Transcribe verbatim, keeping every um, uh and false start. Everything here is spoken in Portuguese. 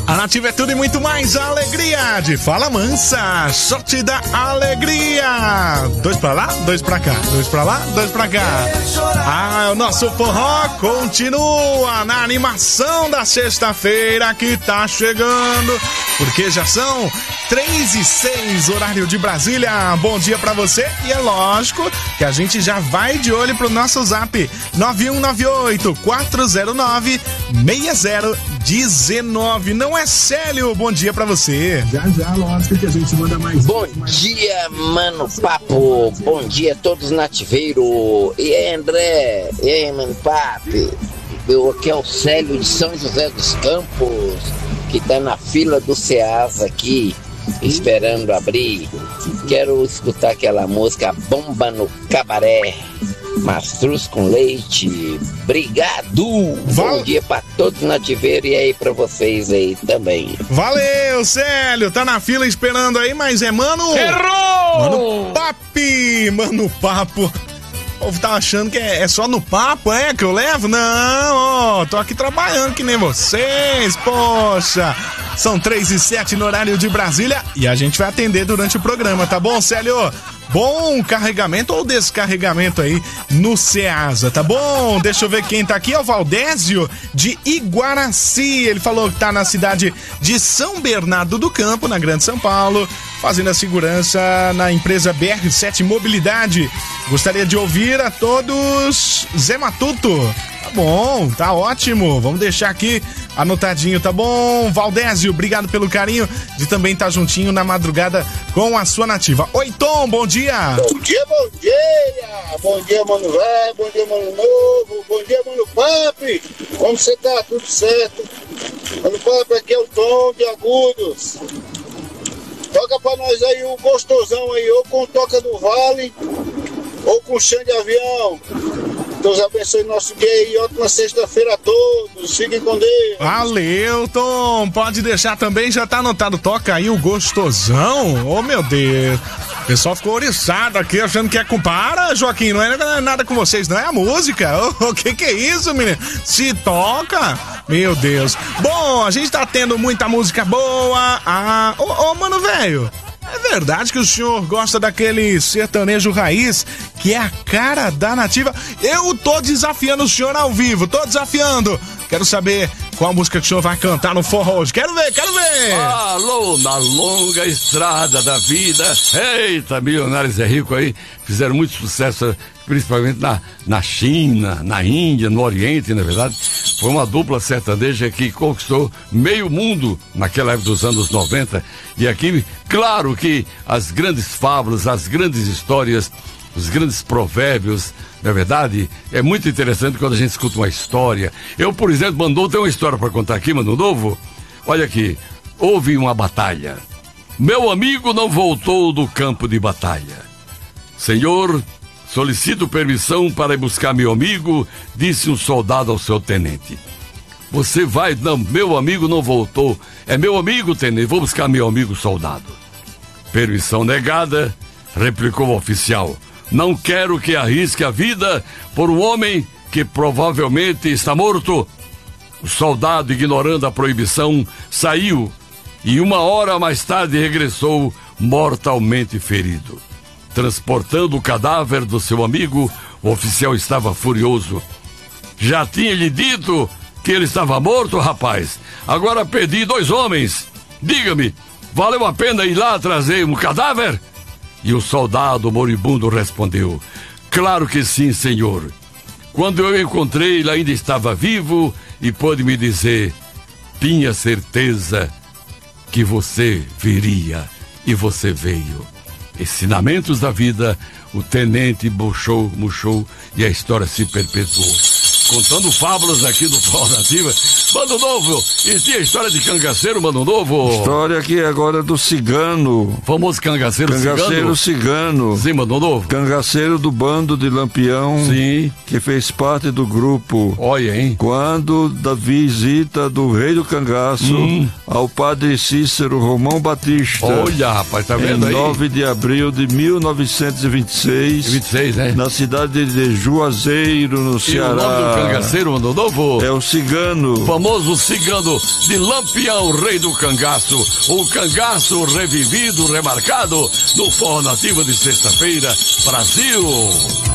A Nativa é tudo e muito mais. A alegria de Fala Mansa. Sorte da alegria. Dois pra lá, dois pra cá. Dois pra lá, dois pra cá. Ah, o nosso forró continua na animação da sexta-feira que tá chegando. Porque já são três e seis, horário de Brasília. Bom dia pra você. E é lógico que a gente já vai de olho pro nosso zap nove um nove oito, quatro zero nove, seis zero um nove. Não é Célio, bom dia pra você. Já, já, lógico que a gente manda mais. Bom mais... dia, mano papo. Bom dia a todos nativeiros. E aí, André? E aí, mano papo? Eu aqui é o Célio de São José dos Campos, que tá na fila do Ceasa aqui, esperando abrir. Quero escutar aquela música Bomba no Cabaré, mastruz com leite. Obrigado. Val... Bom dia pra todos nativeiros e aí pra vocês aí também. Valeu, Célio. Tá na fila esperando aí, mas é mano... Errou! Mano Papi, mano papo. O povo tá achando que é, é só no papo, é, que eu levo? Não, ó, tô aqui trabalhando que nem vocês, poxa. São três e sete no horário de Brasília e a gente vai atender durante o programa, tá bom, Célio? Bom carregamento ou descarregamento aí no Ceasa, tá bom? Deixa eu ver quem tá aqui, é o Valdésio de Iguaraci. Ele falou que tá na cidade de São Bernardo do Campo, na Grande São Paulo, fazendo a segurança na empresa B R sete Mobilidade. Gostaria de ouvir a todos Zé Matuto. Tá bom, tá ótimo. Vamos deixar aqui anotadinho, tá bom? Valdésio, obrigado pelo carinho de também estar juntinho na madrugada com a sua nativa. Oi, Tom, bom dia. Bom dia, bom dia. Bom dia, mano velho. Bom dia, mano novo. Bom dia, mano papi. Como você tá? Tudo certo? Mano papi, aqui é o Tom de Agudos. Toca pra nós aí o gostosão aí, ou com toca do vale, ou com chão de avião. Deus abençoe nosso dia e ótima sexta-feira a todos. Fiquem com Deus. Valeu, Tom. Pode deixar também, já tá anotado. Toca aí o gostosão. Oh, meu Deus. O pessoal ficou oriçado aqui, achando que é com... Para, Joaquim, não é nada com vocês, não é a música. O oh, que que é isso, menino? Se toca? Meu Deus. Bom, a gente tá tendo muita música boa. Ah, ô, oh, oh, mano, velho. É verdade que o senhor gosta daquele sertanejo raiz, que é a cara da nativa? Eu tô desafiando o senhor ao vivo, tô desafiando. Quero saber qual música que o senhor vai cantar no forró hoje. Quero ver, quero ver. Alô, na longa estrada da vida. Eita, Milionários é Rico aí. Fizeram muito sucesso, principalmente na, na China, na Índia, no Oriente, na verdade. Foi uma dupla sertaneja que conquistou meio mundo naquela época dos anos noventa. E aqui, claro que as grandes fábulas, as grandes histórias, os grandes provérbios, na verdade, é muito interessante quando a gente escuta uma história. Eu, por exemplo, Mandou tem uma história para contar aqui, Mano Novo. Olha aqui, houve uma batalha. Meu amigo não voltou do campo de batalha. Senhor, solicito permissão para ir buscar meu amigo, disse um soldado ao seu tenente. Você vai? Não, meu amigo não voltou. É meu amigo, tenente, vou buscar meu amigo soldado. Permissão negada, replicou o oficial. Não quero que arrisque a vida por um homem que provavelmente está morto. O soldado, ignorando a proibição, saiu e uma hora mais tarde regressou mortalmente ferido. Transportando o cadáver do seu amigo, o oficial estava furioso. Já tinha lhe dito que ele estava morto, rapaz. Agora perdi dois homens. Diga-me, valeu a pena ir lá trazer um cadáver? E o soldado moribundo respondeu: claro que sim, senhor. Quando eu encontrei, ele ainda estava vivo e pôde me dizer: tinha certeza que você viria e você veio. Ensinamentos da vida, o tenente murchou, murchou e a história se perpetuou. Contando fábulas aqui do Forró Nativa. Mano Novo, e tinha a história de cangaceiro, Mano Novo? História aqui agora do cigano. Famoso cangaceiro, cangaceiro cigano. cigano. Sim, Mano Novo. Cangaceiro do bando de Lampião. Sim. Que fez parte do grupo. Olha, hein? Quando da visita do rei do cangaço hum. ao padre Cícero Romão Batista. Olha, rapaz, tá vendo em aí? Em nove de abril de mil novecentos e vinte e seis. vinte e seis, né? Na cidade de Juazeiro, no Ceará. cangaceiro Ano Novo? É o cigano. O famoso cigano de Lampião, rei do cangaço. O cangaço revivido, remarcado no Forró Nativo de sexta-feira, Brasil.